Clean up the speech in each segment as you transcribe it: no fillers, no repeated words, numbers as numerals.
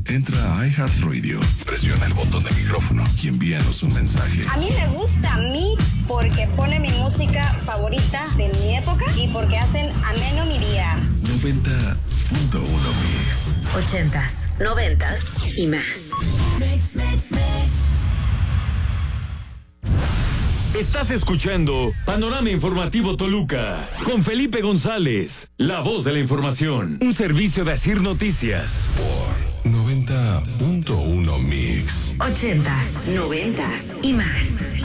Entra a iHeartRadio, presiona el botón de micrófono y envíanos un mensaje. A mí me gusta Mix porque pone mi música favorita de mi época y porque hacen ameno mi día. 90.1 Mix. 80s, 90s y más. Mix. Estás escuchando Panorama Informativo Toluca con Felipe González, la voz de la información. Un servicio de Asir Noticias. Por 90.1 Mix. 80s, 90s y más.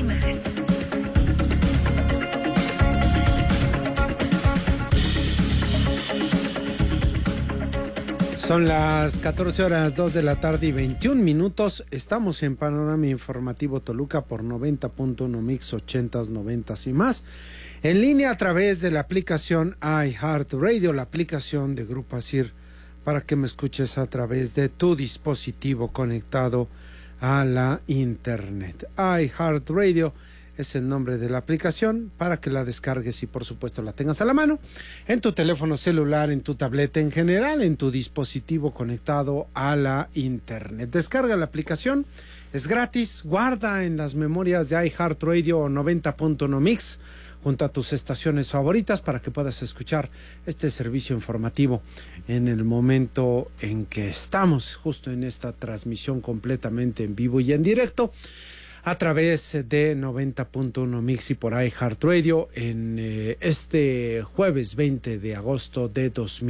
Son las 14:02 de la tarde y 21 minutos. Estamos en Panorama Informativo Toluca por 90.1 Mix, 80s, 90s y más. En línea a través de la aplicación iHeartRadio, la aplicación de Grupo Asir, para que me escuches a través de tu dispositivo conectado a la internet. iHeartRadio es el nombre de la aplicación para que la descargues y por supuesto la tengas a la mano en tu teléfono celular, en tu tableta, en general en tu dispositivo conectado a la internet. Descarga la aplicación, es gratis, guarda en las memorias de iHeartRadio 90.1 Mix junto a tus estaciones favoritas para que puedas escuchar este servicio informativo en el momento en que estamos, justo en esta transmisión completamente en vivo y en directo, a través de 90.1 Mix y por iHeartRadio en este jueves 20 de agosto de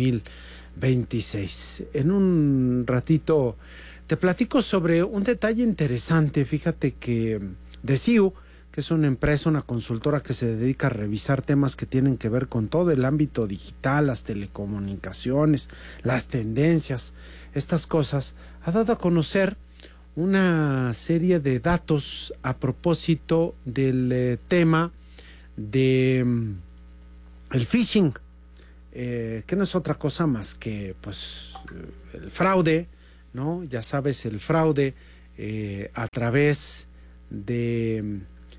2026. En un ratito te platico sobre un detalle interesante. Fíjate que Deciu, que es una empresa, una consultora que se dedica a revisar temas que tienen que ver con todo el ámbito digital, las telecomunicaciones, las tendencias, estas cosas, ha dado a conocer una serie de datos a propósito del tema de el phishing, que no es otra cosa más que pues el fraude, ¿no? Ya sabes, el fraude a través de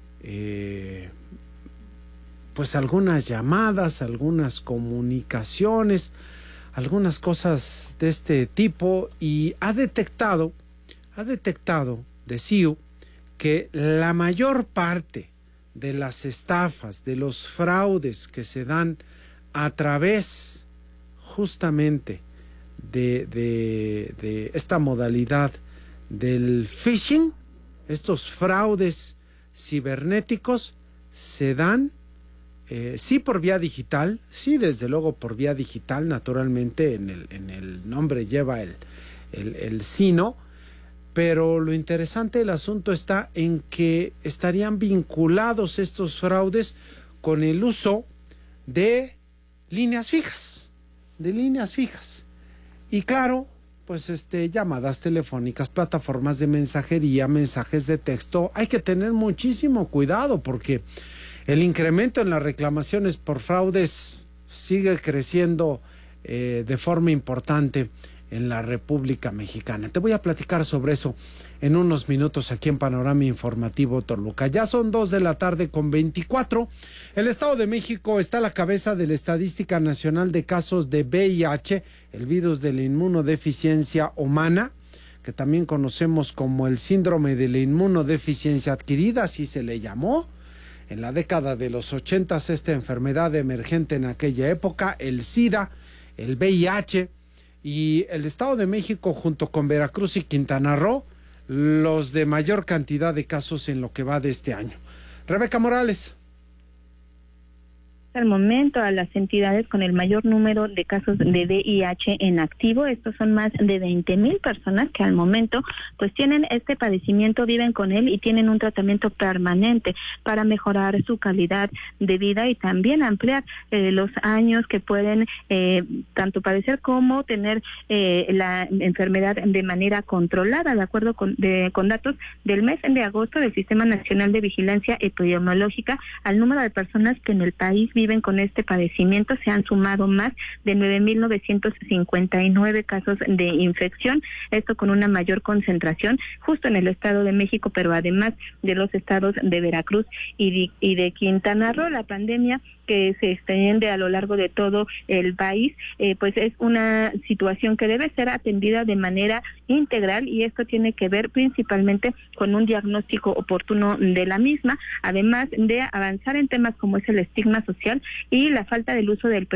pues algunas llamadas, algunas comunicaciones, algunas cosas de este tipo, y ha detectado Deciu que la mayor parte de las estafas, de los fraudes que se dan a través justamente de esta modalidad del phishing, estos fraudes cibernéticos, se dan sí por vía digital, sí desde luego por vía digital, naturalmente en el nombre lleva el sino. Pero lo interesante del asunto está en que estarían vinculados estos fraudes con el uso de líneas fijas, Y claro, pues llamadas telefónicas, plataformas de mensajería, mensajes de texto. Hay que tener muchísimo cuidado porque el incremento en las reclamaciones por fraudes sigue creciendo de forma importante en la República Mexicana. Te voy a platicar sobre eso en unos minutos aquí en Panorama Informativo Toluca. Ya son 2:24 p.m. El Estado de México está a la cabeza de la Estadística Nacional de Casos de VIH, el virus de la inmunodeficiencia humana, que también conocemos como el síndrome de la inmunodeficiencia adquirida, así se le llamó. En la década de los 80, esta enfermedad emergente en aquella época, el SIDA, el VIH, y el Estado de México junto con Veracruz y Quintana Roo, los de mayor cantidad de casos en lo que va de este año. Rebeca Morales. Al momento a las entidades con el mayor número de casos de VIH en activo. Estos son más de 20,000 personas que al momento pues tienen este padecimiento, viven con él y tienen un tratamiento permanente para mejorar su calidad de vida y también ampliar los años que pueden tanto padecer como tener la enfermedad de manera controlada, de acuerdo con datos del mes de agosto del Sistema Nacional de Vigilancia Epidemiológica. Al número de personas que en el país viven con este padecimiento se han sumado más de 9,959 casos de infección, esto con una mayor concentración justo en el Estado de México, pero además de los estados de Veracruz y de Quintana Roo. La pandemia que se extiende a lo largo de todo el país, pues es una situación que debe ser atendida de manera integral, y esto tiene que ver principalmente con un diagnóstico oportuno de la misma, además de avanzar en temas como es el estigma social y la falta del uso del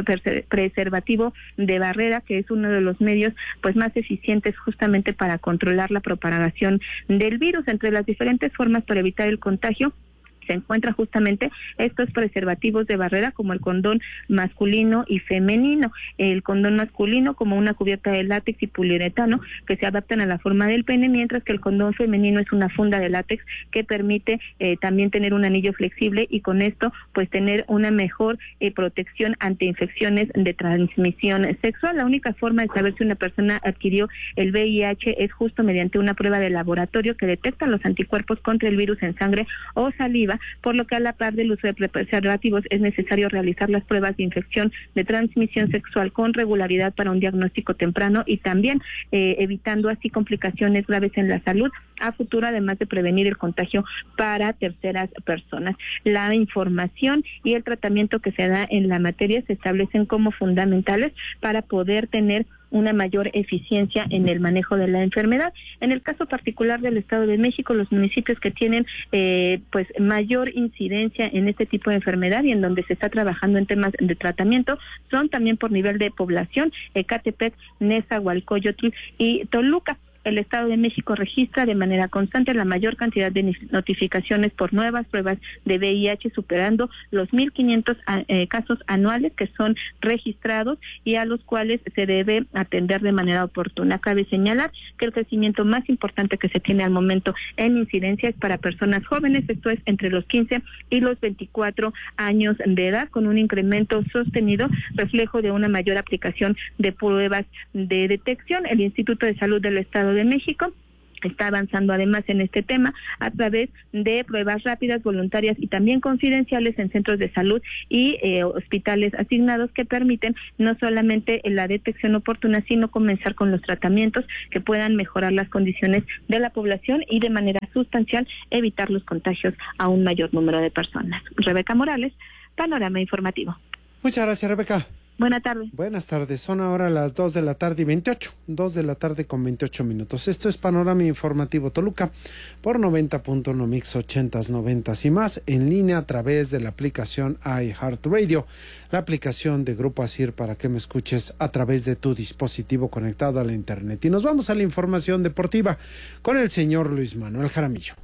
preservativo de barrera, que es uno de los medios pues más eficientes justamente para controlar la propagación del virus. Entre las diferentes formas para evitar el contagio se encuentran justamente estos preservativos de barrera, como el condón masculino y femenino. El condón masculino como una cubierta de látex y poliuretano que se adaptan a la forma del pene, mientras que el condón femenino es una funda de látex que permite también tener un anillo flexible, y con esto pues tener una mejor protección ante infecciones de transmisión sexual. La única forma de saber si una persona adquirió el VIH es justo mediante una prueba de laboratorio que detecta los anticuerpos contra el virus en sangre o saliva, por lo que a la par del uso de preservativos es necesario realizar las pruebas de infección de transmisión sexual con regularidad para un diagnóstico temprano, y también evitando así complicaciones graves en la salud a futuro, además de prevenir el contagio para terceras personas. La información y el tratamiento que se da en la materia se establecen como fundamentales para poder tener una mayor eficiencia en el manejo de la enfermedad. En el caso particular del Estado de México, los municipios que tienen pues mayor incidencia en este tipo de enfermedad y en donde se está trabajando en temas de tratamiento son también por nivel de población: Ecatepec, Nezahualcóyotl y Toluca. El Estado de México registra de manera constante la mayor cantidad de notificaciones por nuevas pruebas de VIH, superando los 1.500 casos anuales que son registrados y a los cuales se debe atender de manera oportuna. Cabe señalar que el crecimiento más importante que se tiene al momento en incidencia es para personas jóvenes, esto es entre los 15 y los 24 años de edad, con un incremento sostenido, reflejo de una mayor aplicación de pruebas de detección. El Instituto de Salud del Estado de México está avanzando además en este tema a través de pruebas rápidas, voluntarias y también confidenciales en centros de salud y hospitales asignados, que permiten no solamente la detección oportuna, sino comenzar con los tratamientos que puedan mejorar las condiciones de la población y de manera sustancial evitar los contagios a un mayor número de personas. Rebeca Morales, Panorama Informativo. Muchas gracias, Rebeca. Buenas tardes. Buenas tardes, son ahora las 2 de la tarde y 28, 2 de la tarde con 28 minutos. Esto es Panorama Informativo Toluca por 90.1 Mix 80s, 90s y más, en línea a través de la aplicación iHeartRadio, la aplicación de Grupo ASIR para que me escuches a través de tu dispositivo conectado a la internet. Y nos vamos a la información deportiva con el señor Luis Manuel Jaramillo.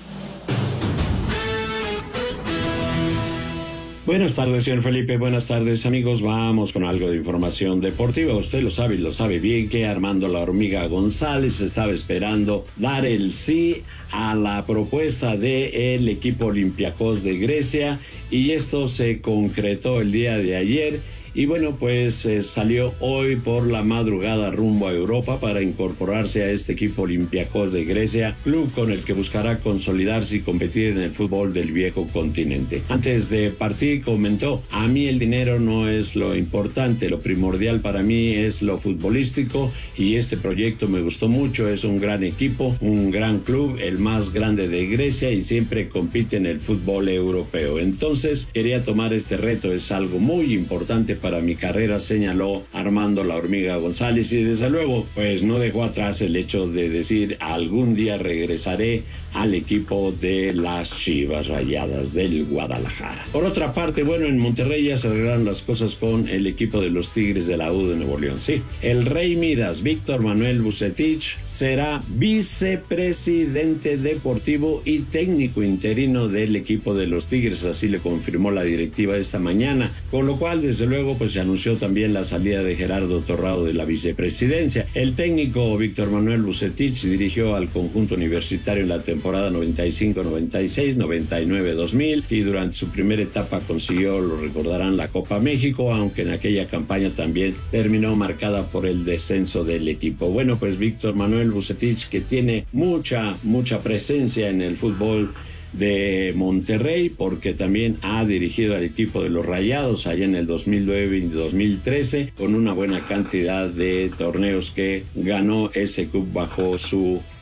Buenas tardes, señor Felipe. Buenas tardes, amigos. Vamos con algo de información deportiva. Usted lo sabe bien que Armando La Hormiga González estaba esperando dar el sí a la propuesta del equipo Olympiacos de Grecia, y esto se concretó el día de ayer. Y bueno, pues salió hoy por la madrugada rumbo a Europa para incorporarse a este equipo Olympiacos de Grecia, club con el que buscará consolidarse y competir en el fútbol del viejo continente. Antes de partir comentó: a mí el dinero no es lo importante, lo primordial para mí es lo futbolístico, y este proyecto me gustó mucho. Es un gran equipo, un gran club, el más grande de Grecia, y siempre compite en el fútbol europeo. Entonces quería tomar este reto, es algo muy importante para mi carrera, señaló Armando La Hormiga González, y desde luego pues no dejó atrás el hecho de decir: algún día regresaré al equipo de las Chivas Rayadas del Guadalajara. Por otra parte, bueno, en Monterrey ya se arreglaron las cosas con el equipo de los Tigres de la U de Nuevo León. Sí, el Rey Midas, Víctor Manuel Vucetich, será vicepresidente deportivo y técnico interino del equipo de los Tigres, así le confirmó la directiva esta mañana, con lo cual desde luego pues se anunció también la salida de Gerardo Torrado de la vicepresidencia. El técnico Víctor Manuel Vucetich dirigió al conjunto universitario en la temporada 95-96, 99-2000, y durante su primera etapa consiguió, lo recordarán, la Copa México, aunque en aquella campaña también terminó marcada por el descenso del equipo. Bueno, pues Víctor Manuel Vucetich, que tiene mucha presencia en el fútbol de Monterrey, porque también ha dirigido al equipo de los Rayados allá en el 2009 y 2013, con una buena cantidad de torneos que ganó ese club bajo su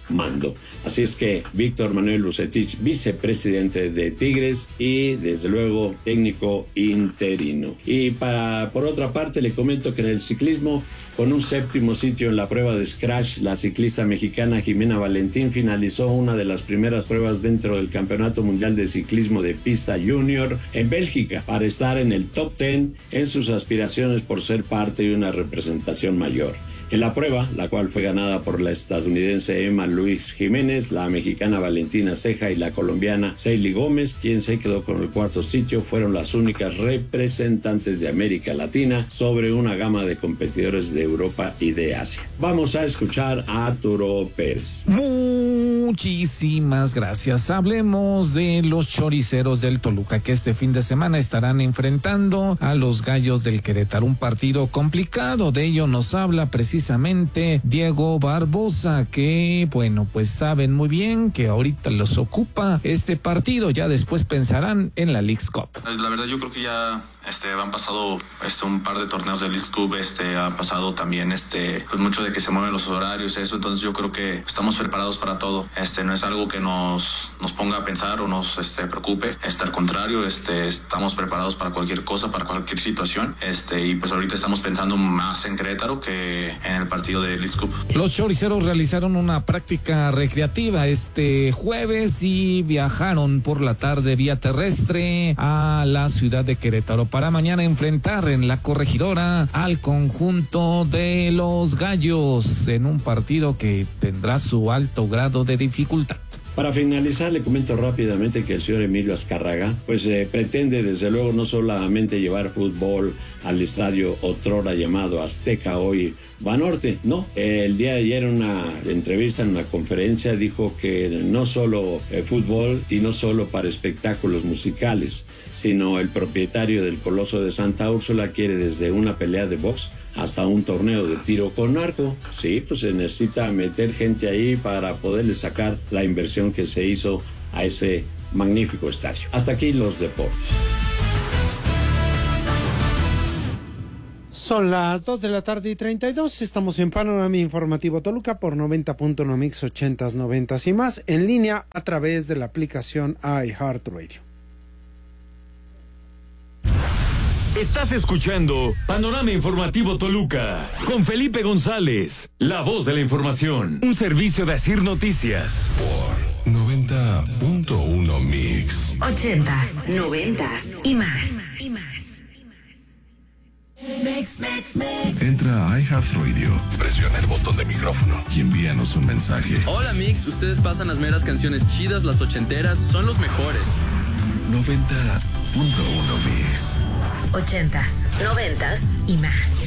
mando. Así es que Víctor Manuel Vucetich, vicepresidente de Tigres y desde luego técnico interino. Y por otra parte le comento que en el ciclismo, con un 7º sitio en la prueba de Scratch, la ciclista mexicana Jimena Valentín finalizó una de las primeras pruebas dentro del Campeonato Mundial de Ciclismo de Pista Junior en Bélgica para estar en el top 10 en sus aspiraciones por ser parte de una representación mayor. En la prueba, la cual fue ganada por la estadounidense Emma Luis Jiménez, la mexicana Valentina Ceja y la colombiana Seili Gómez, quien se quedó con el 4º sitio, fueron las únicas representantes de América Latina sobre una gama de competidores de Europa y de Asia. Vamos a escuchar a Arturo Pérez. Muchísimas gracias. Hablemos de los choriceros del Toluca, que este fin de semana estarán enfrentando a los Gallos del Querétaro. Un partido complicado, de ello nos habla precisamente Diego Barbosa, que bueno, pues saben muy bien que ahorita los ocupa este partido, ya después pensarán en la Leagues Cup. La verdad yo creo que ya han pasado un par de torneos de Leagues Cup, ha pasado también pues mucho de que se mueven los horarios, entonces yo creo que estamos preparados para todo. No es algo que nos ponga a pensar o nos preocupe, al contrario, estamos preparados para cualquier cosa, para cualquier situación, y pues ahorita estamos pensando más en Querétaro que en el partido de Leagues Cup. Los choriceros realizaron una práctica recreativa este jueves y viajaron por la tarde vía terrestre a la ciudad de Querétaro para mañana enfrentar en la Corregidora al conjunto de los Gallos en un partido que tendrá su alto grado de dificultad. Para finalizar, le comento rápidamente que el señor Emilio Azcárraga pretende desde luego no solamente llevar fútbol al estadio otrora llamado Azteca, hoy Banorte, no. El día de ayer en una entrevista, en una conferencia, dijo que no solo fútbol y no solo para espectáculos musicales, sino el propietario del Coloso de Santa Úrsula quiere desde una pelea de box hasta un torneo de tiro con arco. Sí, pues se necesita meter gente ahí para poderle sacar la inversión que se hizo a ese magnífico estadio. Hasta aquí los deportes. Son las 2:32 PM. Estamos en Panorama Informativo Toluca por 90.1 Mix 80s, 90s y más, en línea a través de la aplicación iHeartRadio. Estás escuchando Panorama Informativo Toluca con Felipe González, la voz de la información, un servicio de Asir Noticias. Por 90.1 Mix 80s, 90s y más. Entra a iHeartRadio, presiona el botón de micrófono y envíanos un mensaje. Hola Mix, ustedes pasan las meras canciones chidas, las ochenteras, son los mejores. 90.1 Mix 80s, 90s y más.